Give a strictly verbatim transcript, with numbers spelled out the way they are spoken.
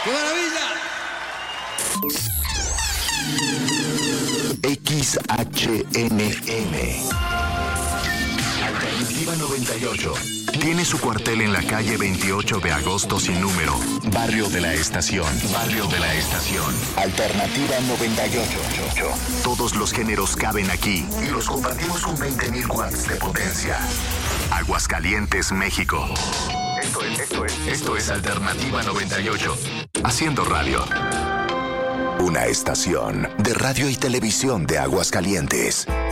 ¡Qué maravilla! X H N M Alternativa noventa y ocho. Tiene su cuartel en la calle veintiocho de agosto sin número. Barrio de la Estación. Barrio de la Estación. Alternativa noventa y ocho. Todos los géneros caben aquí y los compartimos con veinte mil watts de potencia. Aguascalientes, México. Esto es, esto es, esto es Alternativa noventa y ocho. Haciendo radio. Una estación de radio y televisión de Aguascalientes.